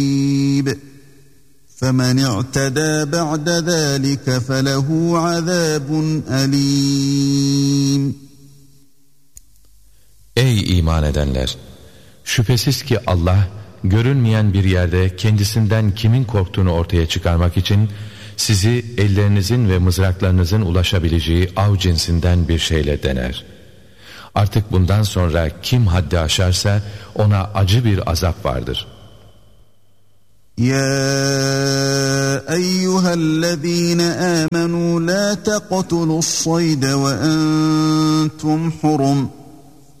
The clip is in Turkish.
فَمَنِ اعْتَدَى بَعْدَ ذَٰلِكَ فَلَهُ عَذَابٌ أَلِيمٌ. Ey iman edenler! Şüphesiz ki Allah, görünmeyen bir yerde kendisinden kimin korktuğunu ortaya çıkarmak için sizi ellerinizin ve mızraklarınızın ulaşabileceği av cinsinden bir şeyle dener. Artık bundan sonra kim haddi aşarsa ona acı bir azap vardır. يا أيها الذين آمنوا لا تقتلوا الصيد وأنتم حرم